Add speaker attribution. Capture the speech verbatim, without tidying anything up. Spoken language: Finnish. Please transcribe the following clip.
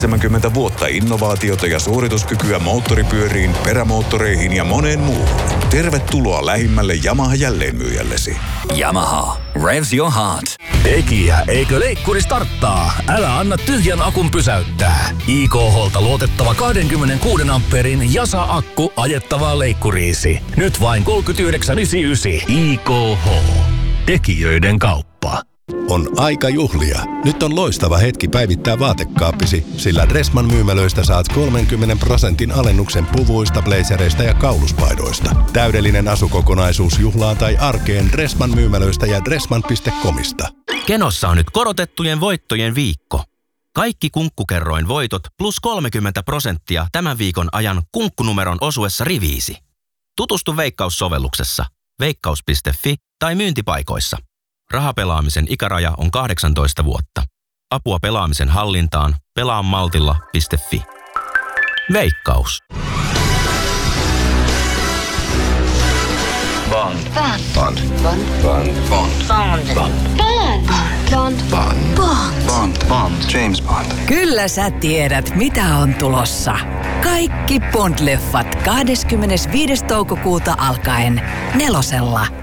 Speaker 1: seitsemänkymmentä vuotta innovaatiota ja suorituskykyä moottoripyöriin, perämoottoreihin ja moneen muuhun. Tervetuloa lähimmälle Yamaha jälleenmyyjällesi.
Speaker 2: Yamaha. Revs your heart.
Speaker 3: Tekijä, eikö leikkuri starttaa? Älä anna tyhjän akun pysäyttää. I K H:lta luotettava kaksikymmentäkuusi ampeerin Jasa-akku ajettavaa leikkuriisi. Nyt vain kolmekymmentäyhdeksän yhdeksänkymmentäyhdeksän. I K H. Tekijöiden kauppa.
Speaker 4: On aika juhlia. Nyt on loistava hetki päivittää vaatekaappisi, sillä Dressman myymälöistä saat kolmenkymmenen prosentin alennuksen puvuista, blazereista ja kauluspaidoista. Täydellinen asukokonaisuus juhlaan tai arkeen Dressman myymälöistä ja dressman piste comista.
Speaker 5: Kenossa on nyt korotettujen voittojen viikko. Kaikki kunkkukerroin voitot plus kolmekymmentä prosenttia tämän viikon ajan kunkkunumeron osuessa riviisi. Tutustu Veikkaus-sovelluksessa, veikkaus piste fi tai myyntipaikoissa. Rahapelaamisen ikäraja on kahdeksantoista vuotta. Apua pelaamisen hallintaan pelaamaltilla piste fi. Veikkaus.
Speaker 2: Bond.
Speaker 6: Bond.
Speaker 2: Bond.
Speaker 6: Bond. Bond.
Speaker 2: Bond.
Speaker 6: Bond.
Speaker 2: Bond.
Speaker 6: Bond.
Speaker 2: Bond.
Speaker 6: Bond. Bond. James Bond.
Speaker 7: Kyllä sä tiedät, mitä on tulossa. Kaikki Bond-leffat kahdeskymmenesviides toukokuuta alkaen nelosella.